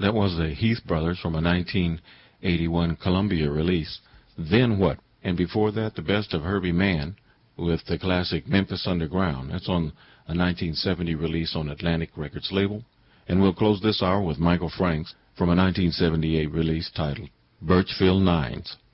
That was the Heath Brothers from a 1981 Columbia release. Then What? And before that, the best of Herbie Mann with the classic Memphis Underground. That's on a 1970 release on Atlantic Records label. And we'll close this hour with Michael Franks from a 1978 release titled Birchfield Nines.